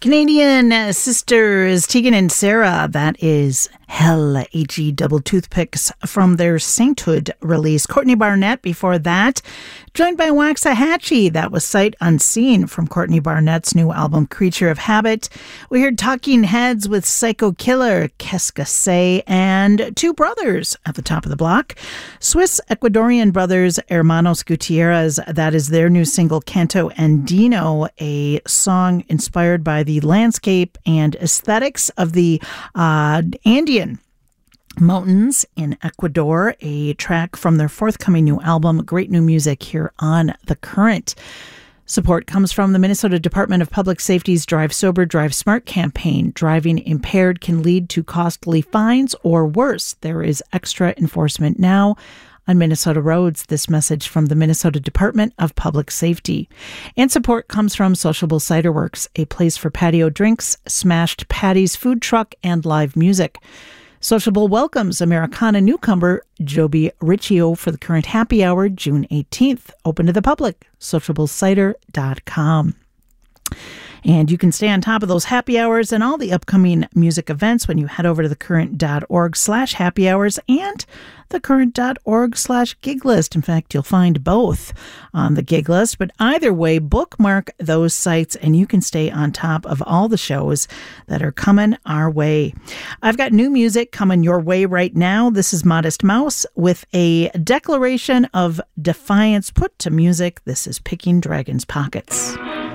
Canadian sisters Tegan and Sarah, that is Hell, H-E double toothpicks from their Sainthood release. Courtney Barnett before that, joined by Waxahachie, that was Sight Unseen from Courtney Barnett's new album Creature of Habit. We heard Talking Heads with Psycho Killer, Qu'est-ce que c'est, and Two Brothers at the top of the block. Swiss-Ecuadorian brothers Hermanos Gutierrez, that is their new single Canto Andino, a song inspired by the landscape and aesthetics of the Andean mountains in Ecuador, a track from their forthcoming new album. Great new music here on The Current. Support comes from the Minnesota Department of Public Safety's Drive Sober, Drive Smart campaign. Driving impaired can lead to costly fines or worse. There is extra enforcement now on Minnesota roads. This message from the Minnesota Department of Public Safety. And support comes from Sociable Cider Works, a place for patio drinks, smashed patties, food truck, and live music. Sociable welcomes Americana newcomer Joby Riccio for the Current Happy Hour, June 18th. Open to the public, sociablecider.com. And you can stay on top of those happy hours and all the upcoming music events when you head over to thecurrent.org/happy hours and thecurrent.org/gig list. In fact, you'll find both on the gig list. But either way, bookmark those sites and you can stay on top of all the shows that are coming our way. I've got new music coming your way right now. This is Modest Mouse with a declaration of defiance put to music. This is Picking Dragons' Pockets.